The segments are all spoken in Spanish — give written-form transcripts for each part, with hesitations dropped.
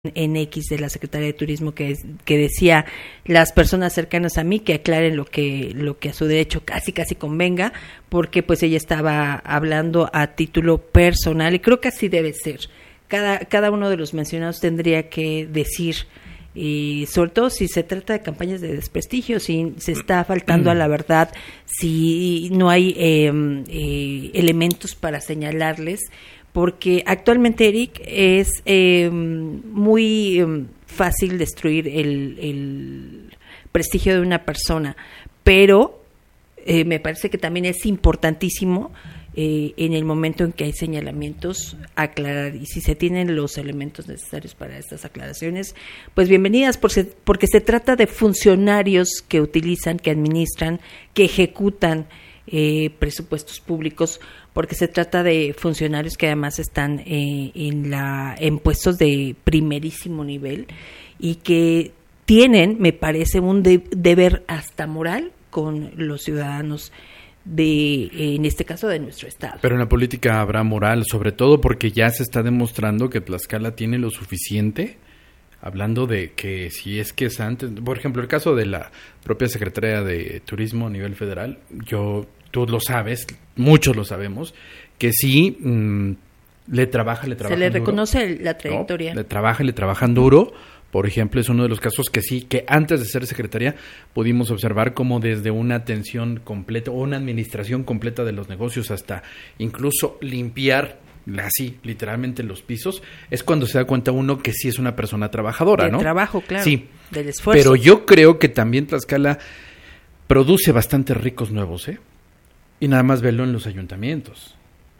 en X de la Secretaría de Turismo que decía las personas cercanas a mí que aclaren lo que a su derecho casi convenga, porque pues ella estaba hablando a título personal y creo que así debe ser. Cada uno de los mencionados tendría que decir, y sobre todo si se trata de campañas de desprestigio, si se está faltando a la verdad, si no hay elementos para señalarles, porque actualmente, Eric, es muy fácil destruir el prestigio de una persona, pero me parece que también es importantísimo en el momento en que hay señalamientos aclarar, y si se tienen los elementos necesarios para estas aclaraciones, pues bienvenidas, porque se trata de funcionarios que utilizan, que administran, que ejecutan presupuestos públicos, porque se trata de funcionarios que además están en puestos de primerísimo nivel y que tienen, me parece, un deber hasta moral con los ciudadanos en este caso de nuestro estado. Pero en la política habrá moral, sobre todo porque ya se está demostrando que Tlaxcala tiene lo suficiente, hablando de que si es que es antes, por ejemplo, el caso de la propia Secretaría de Turismo a nivel federal, tú lo sabes, muchos lo sabemos, que sí le trabaja se le reconoce la trayectoria. ¿No? Le trabajan duro. Por ejemplo, es uno de los casos que antes de ser secretaria pudimos observar como desde una atención completa o una administración completa de los negocios hasta incluso limpiar así literalmente los pisos, es cuando se da cuenta uno que sí es una persona trabajadora, ¿no? Del trabajo, claro, sí, del esfuerzo. Pero yo creo que también Tlaxcala produce bastantes ricos nuevos, y nada más velo en los ayuntamientos.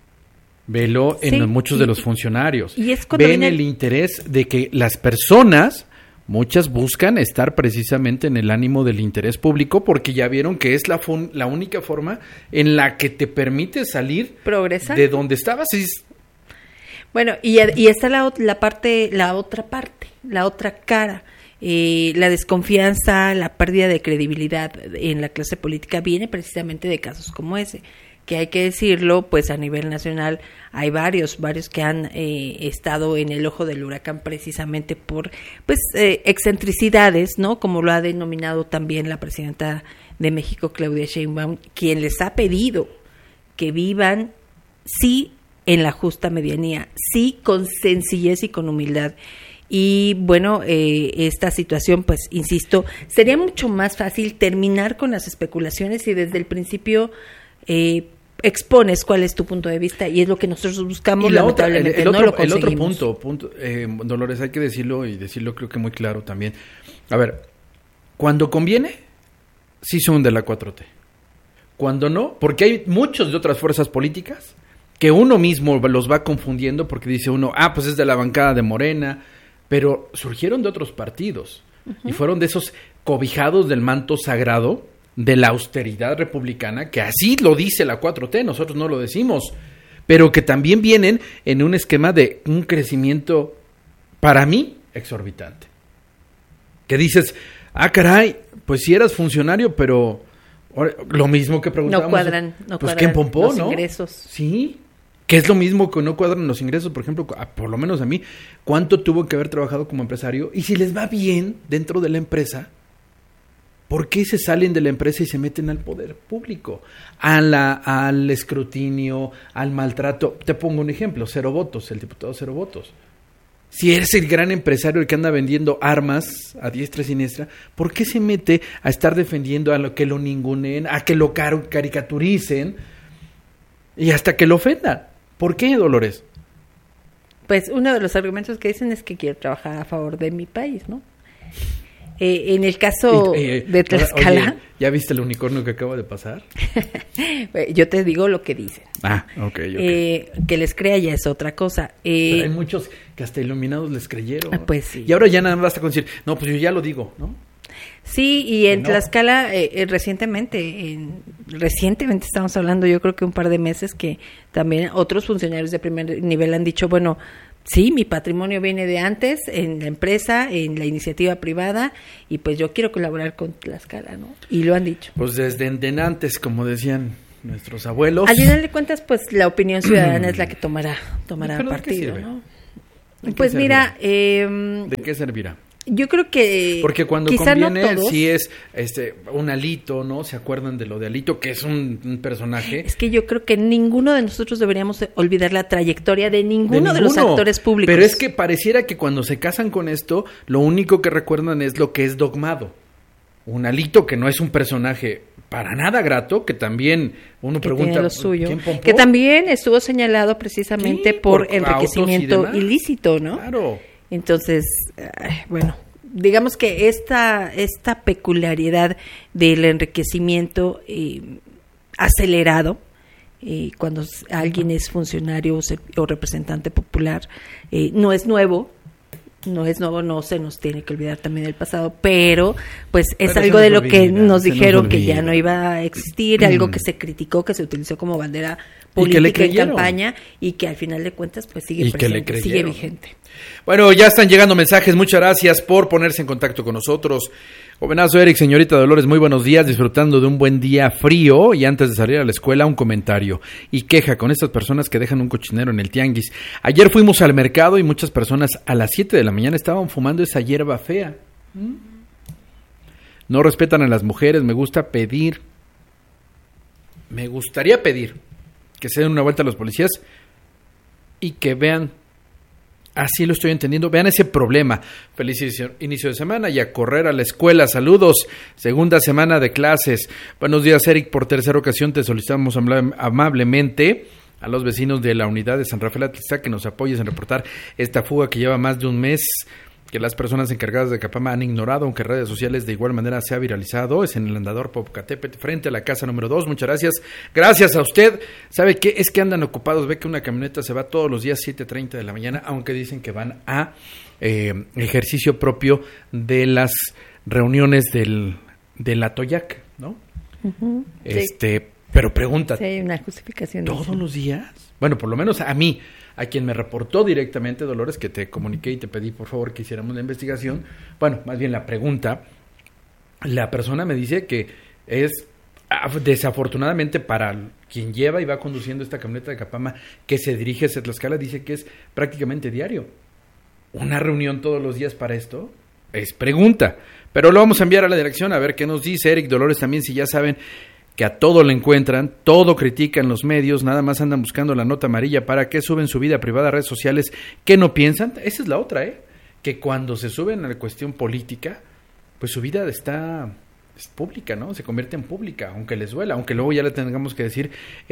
Velo en muchos de los funcionarios. Y ven el interés de que las personas, muchas buscan estar precisamente en el ánimo del interés público porque ya vieron que es la única forma en la que te permite salir progresar de donde estabas. Bueno, y está la otra parte, la otra cara. La desconfianza, la pérdida de credibilidad en la clase política viene precisamente de casos como ese, que hay que decirlo, pues a nivel nacional hay varios que han estado en el ojo del huracán precisamente por pues excentricidades, ¿no? Como lo ha denominado también la presidenta de México, Claudia Sheinbaum, quien les ha pedido que vivan sí en la justa medianía, sí con sencillez y con humildad. Y bueno, esta situación, pues insisto, sería mucho más fácil terminar con las especulaciones y desde el principio expones cuál es tu punto de vista, y es lo que nosotros buscamos. Lamentablemente no lo conseguimos. El otro punto, Dolores, hay que decirlo y decirlo creo que muy claro también. A ver, cuando conviene, sí son de la 4T. Cuando no, porque hay muchos de otras fuerzas políticas que uno mismo los va confundiendo porque dice uno, pues es de la bancada de Morena, pero surgieron de otros partidos y fueron de esos cobijados del manto sagrado de la austeridad republicana, que así lo dice la 4T, nosotros no lo decimos, pero que también vienen en un esquema de un crecimiento, para mí, exorbitante. Que dices, caray, pues si eras funcionario, pero lo mismo que preguntábamos. No cuadran ¿qué empompó, los ingresos. Sí, que es lo mismo que no cuadran los ingresos, por ejemplo, por lo menos a mí, ¿cuánto tuvo que haber trabajado como empresario? Y si les va bien dentro de la empresa, ¿por qué se salen de la empresa y se meten al poder público? Al escrutinio, al maltrato. Te pongo un ejemplo, Cero Votos, el diputado Cero Votos. Si eres el gran empresario el que anda vendiendo armas a diestra y siniestra, ¿por qué se mete a estar defendiendo a lo que lo ninguneen, a que lo caricaturicen y hasta que lo ofendan? ¿Por qué, Dolores? Pues uno de los argumentos que dicen es que quiero trabajar a favor de mi país, ¿no? En el caso de Tlaxcala... Oye, ¿ya viste el unicornio que acaba de pasar? Yo te digo lo que dicen. Ok. Que les crea ya es otra cosa. Pero hay muchos que hasta iluminados les creyeron. Pues sí. Y ahora ya nada más basta con decir, no, pues yo ya lo digo, ¿no? Sí, y en Tlaxcala recientemente estamos hablando, yo creo que un par de meses, que también otros funcionarios de primer nivel han dicho, bueno, sí, mi patrimonio viene de antes, en la empresa, en la iniciativa privada, y pues yo quiero colaborar con Tlaxcala, ¿no? Y lo han dicho. Pues desde antes, como decían nuestros abuelos. Al final de cuentas, pues la opinión ciudadana es la que tomará partido, ¿no? Pues mira, ¿de qué servirá? Yo creo que porque cuando quizá conviene, no todos, sí es un Alito, ¿no? ¿Se acuerdan de lo de Alito, que es un personaje? Es que yo creo que ninguno de nosotros deberíamos olvidar la trayectoria de ninguno de los actores públicos. Pero es que pareciera que cuando se casan con esto, lo único que recuerdan es lo que es dogmado. Un Alito que no es un personaje para nada grato, que también uno que pregunta, tiene lo suyo, ¿quién pompó? que también estuvo señalado precisamente Sí, por por enriquecimiento autos y demás. ilícito, ¿no? Claro. Entonces, bueno, digamos que esta peculiaridad del enriquecimiento acelerado, cuando alguien es funcionario o representante popular, no es nuevo. No se nos tiene que olvidar también del pasado, pero pues es Pero algo de lo olvida, que nos se dijeron nos que olvida. ya no iba a existir, algo que se criticó, que se utilizó como bandera Y que le política en creyeron. campaña y que al final de cuentas pues sigue Y que le presente, sigue creyeron. vigente. Bueno, ya están llegando mensajes. Muchas gracias por ponerse en contacto con nosotros. Jovenazo Eric, señorita Dolores, muy buenos días. Disfrutando de un buen día frío y antes de salir a la escuela, un comentario y queja con estas personas que dejan un cochinero en el tianguis. Ayer fuimos al mercado y muchas personas a las 7 de la mañana estaban fumando esa hierba fea. No respetan a las mujeres. Me gustaría pedir que se den una vuelta a los policías y que vean. Así lo estoy entendiendo. Vean ese problema. Feliz inicio de semana y a correr a la escuela. Saludos. Segunda semana de clases. Buenos días, Eric. Por tercera ocasión te solicitamos amablemente a los vecinos de la unidad de San Rafael Atizá que nos apoyes en reportar esta fuga que lleva más de un mes, que las personas encargadas de Capama han ignorado, aunque en redes sociales de igual manera se ha viralizado. Es en el andador Popocatépetl, frente a la casa número 2. Muchas gracias. Gracias a usted. ¿Sabe qué? Es que andan ocupados. Ve que una camioneta se va todos los días 7:30 de la mañana, aunque dicen que van a ejercicio propio de las reuniones del Atoyac, ¿no? Uh-huh. Pero pregúntate. Sí, hay una justificación. ¿Todos los días? Bueno, por lo menos a mí, a quien me reportó directamente, Dolores, que te comuniqué y te pedí por favor que hiciéramos la investigación. Bueno, más bien la pregunta. La persona me dice que es desafortunadamente para quien lleva y va conduciendo esta camioneta de Capama que se dirige hacia Tlaxcala, dice que es prácticamente diario. ¿Una reunión todos los días para esto? Es pregunta. Pero lo vamos a enviar a la dirección a ver qué nos dice Eric. Dolores también, si ya saben que a todo le encuentran, todo critican los medios, nada más andan buscando la nota amarilla. ¿Para qué suben su vida privada a redes sociales? ¿Qué no piensan? Esa es la otra, que cuando se suben a la cuestión política, pues su vida es pública, ¿no? Se convierte en pública, aunque les duela, aunque luego ya le tengamos que decir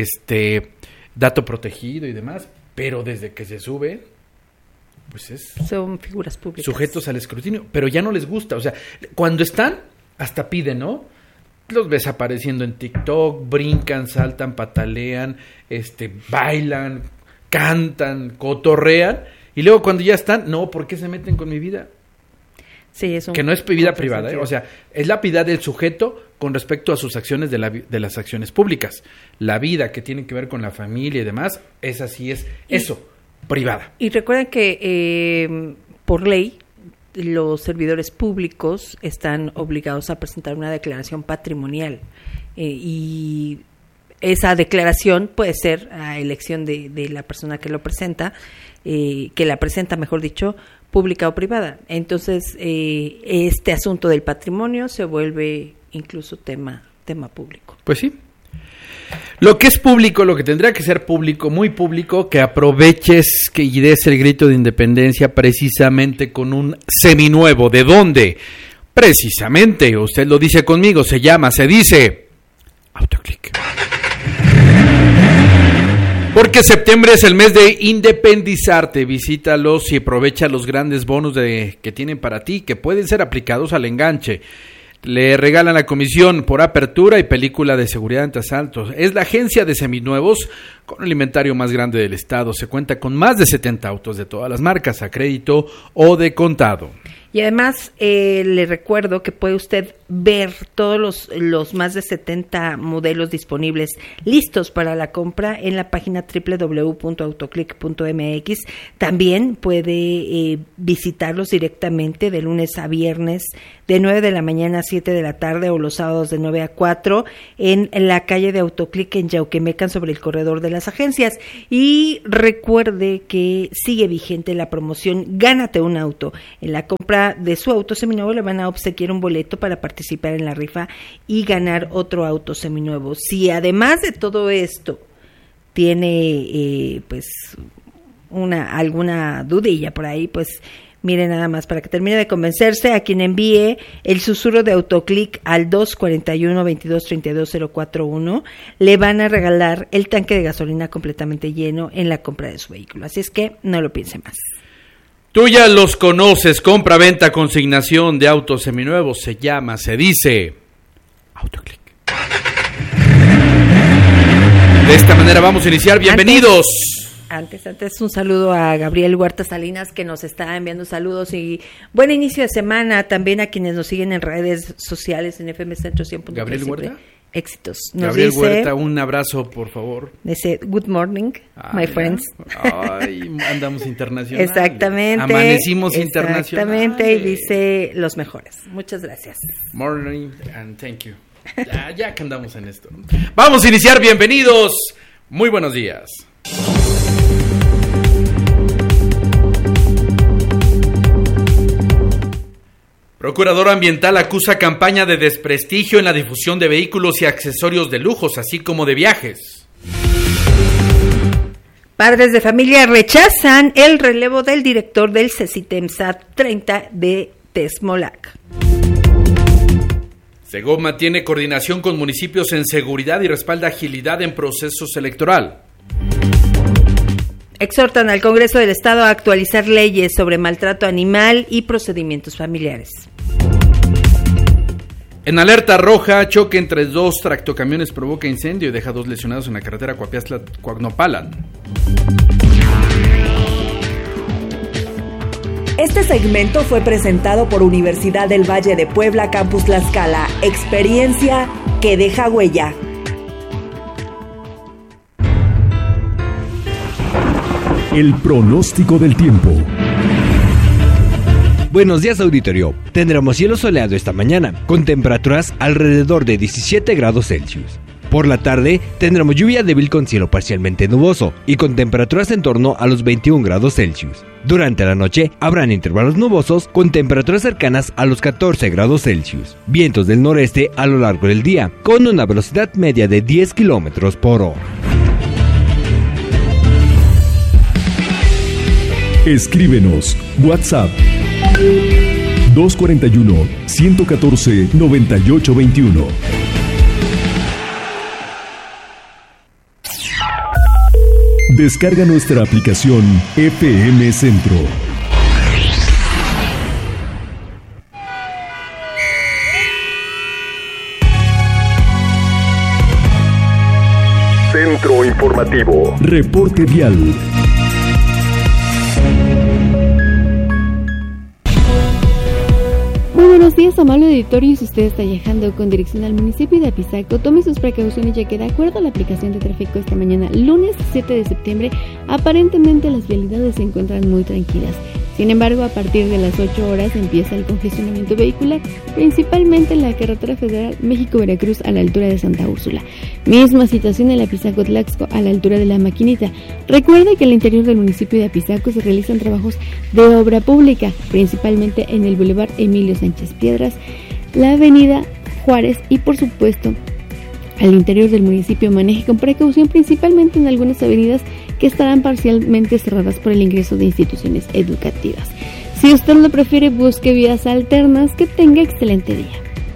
dato protegido y demás, pero desde que se sube, pues son figuras públicas. Sujetos al escrutinio, pero ya no les gusta, o sea, cuando están, hasta piden, ¿no? Los ves apareciendo en TikTok, brincan, saltan, patalean, bailan, cantan, cotorrean, y luego cuando ya están, no, ¿por qué se meten con mi vida? Sí, es que no es vida privada, o sea, es la vida del sujeto con respecto a sus acciones de las acciones públicas. La vida que tiene que ver con la familia y demás, esa sí es privada. Y recuerden que por ley los servidores públicos están obligados a presentar una declaración patrimonial y esa declaración puede ser a elección de la persona que lo presenta, mejor dicho, pública o privada. Entonces, este asunto del patrimonio se vuelve incluso tema público. Pues sí. Lo que es público, lo que tendría que ser público, muy público, que aproveches y des el grito de independencia precisamente con un seminuevo. ¿De dónde? Precisamente, usted lo dice conmigo, se dice Autoclick. Porque septiembre es el mes de independizarte. Visítalos y aprovecha los grandes bonos que tienen para ti, que pueden ser aplicados al enganche. Le regalan la comisión por apertura y película de seguridad ante asaltos. Es la agencia de seminuevos con el inventario más grande del estado. Se cuenta con más de 70 autos de todas las marcas, a crédito o de contado. Y además le recuerdo que puede usted ver todos los más de 70 modelos disponibles listos para la compra en la página www.autoclick.mx. También puede visitarlos directamente de lunes a viernes de 9 de la mañana a 7 de la tarde o los sábados de 9 a 4 en la calle de Autoclick en Yauquemecan sobre el corredor de las agencias. Y recuerde que sigue vigente la promoción Gánate un auto. En la compra de su auto seminuevo le van a obsequiar un boleto para participar en la rifa y ganar otro auto seminuevo. Si además de todo esto tiene alguna dudilla por ahí, pues mire, nada más para que termine de convencerse, a quien envíe el susurro de Autoclick al 241-2232-041 le van a regalar el tanque de gasolina completamente lleno en la compra de su vehículo. Así es que no lo piense más. Tú ya los conoces, compra, venta, consignación de autos seminuevos, se dice Autoclick. De esta manera vamos a iniciar, bienvenidos. Antes, un saludo a Gabriel Huerta Salinas, que nos está enviando saludos y buen inicio de semana. También a quienes nos siguen en redes sociales en FM Centro 100.3. ¿Gabriel Huerta? Éxitos. Gabriel Huerta, un abrazo, por favor. Dice, good morning, my friends. Ay, andamos internacionales. Exactamente. Amanecimos internacionales. Exactamente, y dice los mejores. Muchas gracias. Morning and thank you. Ya que andamos en esto. Vamos a iniciar, bienvenidos. Muy buenos días. Procurador Ambiental acusa campaña de desprestigio en la difusión de vehículos y accesorios de lujos, así como de viajes. Padres de familia rechazan el relevo del director del CECITEMSAT 30 de Texmolac. Segoma tiene coordinación con municipios en seguridad y respalda agilidad en procesos electoral. Exhortan al Congreso del Estado a actualizar leyes sobre maltrato animal y procedimientos familiares. En alerta roja, choque entre dos tractocamiones provoca incendio y deja 2 lesionados en la carretera Coapiaxtla-Coagnopalan. Este segmento fue presentado por Universidad del Valle de Puebla, Campus Tlaxcala. Experiencia que deja huella. El pronóstico del tiempo. Buenos días, auditorio. Tendremos cielo soleado esta mañana, con temperaturas alrededor de 17 grados Celsius. Por la tarde, tendremos lluvia débil con cielo parcialmente nuboso y con temperaturas en torno a los 21 grados Celsius. Durante la noche, habrán intervalos nubosos con temperaturas cercanas a los 14 grados Celsius. Vientos del noreste a lo largo del día, con una velocidad media de 10 kilómetros por hora. Escríbenos, WhatsApp 241-114-9821. Descarga nuestra aplicación FM Centro. Centro Informativo. Reporte vial. Muy buenos días, amable auditorio. Si usted está viajando con dirección al municipio de Apizaco, tome sus precauciones, ya que de acuerdo a la aplicación de tráfico esta mañana, lunes 7 de septiembre, aparentemente las vialidades se encuentran muy tranquilas. Sin embargo, a partir de las 8 horas empieza el congestionamiento vehicular, principalmente en la carretera federal México-Veracruz a la altura de Santa Úrsula. Misma situación en la Apizaco-Tlaxco a la altura de La Maquinita. Recuerde que en el interior del municipio de Apizaco se realizan trabajos de obra pública, principalmente en el Boulevard Emilio Sánchez Piedras, la avenida Juárez y, por supuesto, al interior del municipio. Maneje con precaución, principalmente en algunas avenidas que estarán parcialmente cerradas por el ingreso de instituciones educativas. Si usted lo prefiere, busque vías alternas. Que tenga excelente día.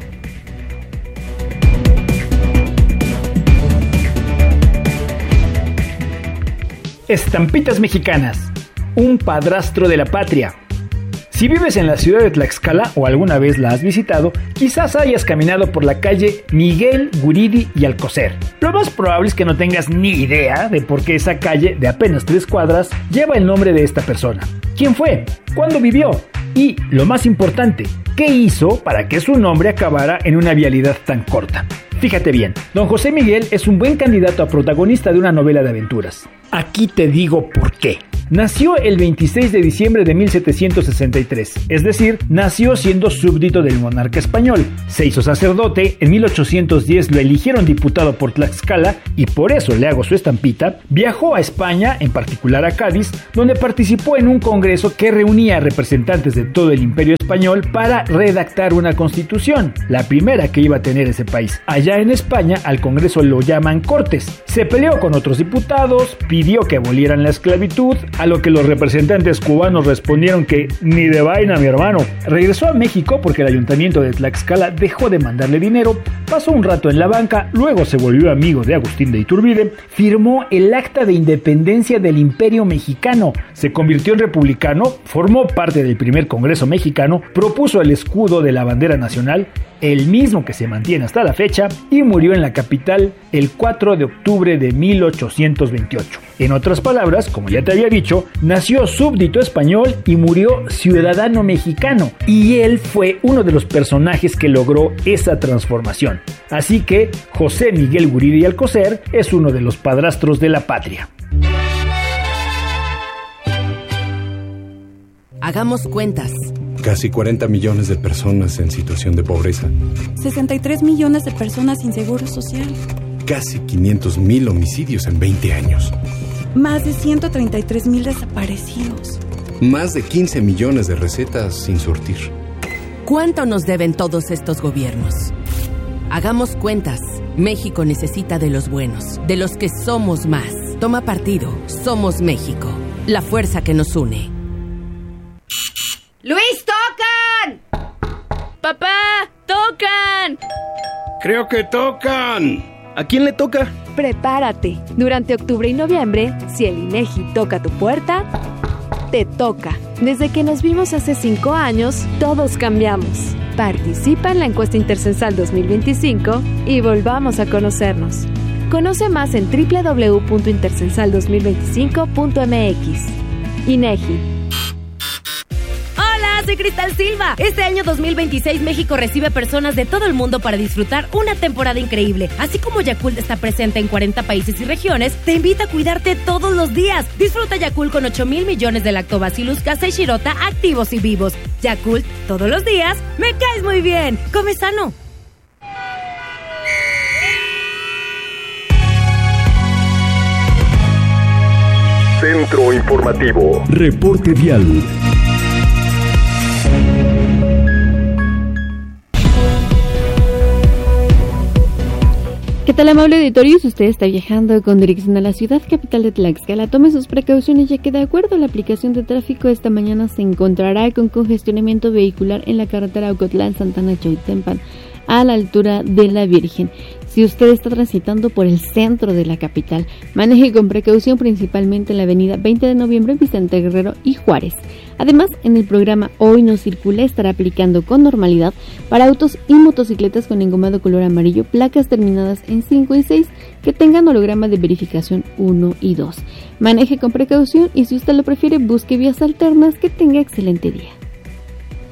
Estampitas mexicanas, un padrastro de la patria. Si vives en la ciudad de Tlaxcala o alguna vez la has visitado, quizás hayas caminado por la calle Miguel Guridi y Alcocer. Lo más probable es que no tengas ni idea de por qué esa calle de apenas 3 cuadras lleva el nombre de esta persona. ¿Quién fue? ¿Cuándo vivió? Y, lo más importante, ¿qué hizo para que su nombre acabara en una vialidad tan corta? Fíjate bien, don José Miguel es un buen candidato a protagonista de una novela de aventuras. Aquí te digo por qué. Nació el 26 de diciembre de 1763, es decir, nació siendo súbdito del monarca español. Se hizo sacerdote, en 1810 lo eligieron diputado por Tlaxcala y por eso le hago su estampita. Viajó a España, en particular a Cádiz, donde participó en un congreso que reunía a representantes de todo el imperio español para redactar una constitución, la primera que iba a tener ese país. Allá en España al congreso lo llaman Cortes. Se peleó con otros diputados, pidió que abolieran la esclavitud, a lo que los representantes cubanos respondieron que ni de vaina, mi hermano. Regresó a México porque el ayuntamiento de Tlaxcala dejó de mandarle dinero, pasó un rato en la banca, luego se volvió amigo de Agustín de Iturbide, firmó el acta de independencia del Imperio Mexicano, se convirtió en republicano, formó parte del primer Congreso mexicano, propuso el escudo de la bandera nacional, el mismo que se mantiene hasta la fecha, y murió en la capital el 4 de octubre de 1828. En otras palabras, como ya te había dicho, nació súbdito español y murió ciudadano mexicano, y él fue uno de los personajes que logró esa transformación. Así que José Miguel Guridi y Alcocer es uno de los padrastros de la patria. Hagamos cuentas. Casi 40 millones de personas en situación de pobreza. 63 millones de personas sin seguro social. Casi 500,000 homicidios en 20 años. Más de 133,000 desaparecidos. Más de 15 millones de recetas sin surtir. ¿Cuánto nos deben todos estos gobiernos? Hagamos cuentas. México necesita de los buenos, de los que somos más. Toma partido. Somos México. La fuerza que nos une. ¡Luis, tocan! ¡Papá, tocan! Creo que tocan. ¿A quién le toca? Prepárate. Durante octubre y noviembre, si el INEGI toca tu puerta, te toca. Desde que nos vimos hace 5 años, todos cambiamos. Participa en la encuesta Intercensal 2025 y volvamos a conocernos. Conoce más en www.intercensal2025.mx. INEGI. Soy Cristal Silva. Este año 2026 México recibe personas de todo el mundo para disfrutar una temporada increíble. Así como Yakult está presente en 40 países y regiones, te invita a cuidarte todos los días. Disfruta Yakult con 8,000 millones de Lactobacillus casei shirota activos y vivos. Yakult, todos los días, me caes muy bien. Come sano. Centro Informativo. Reporte Vial. ¿Qué tal, amable auditorio? Si usted está viajando con dirección a la ciudad capital de Tlaxcala, tome sus precauciones, ya que de acuerdo a la aplicación de tráfico esta mañana se encontrará con congestionamiento vehicular en la carretera Ocotlán-Santana-Chautempan a la altura de la Virgen. Si usted está transitando por el centro de la capital, maneje con precaución principalmente en la avenida 20 de noviembre, Vicente Guerrero y Juárez. Además, en el programa Hoy no circula estará aplicando con normalidad para autos y motocicletas con engomado color amarillo, placas terminadas en 5 y 6 que tengan holograma de verificación 1 y 2. Maneje con precaución y si usted lo prefiere, busque vías alternas. Que tenga excelente día.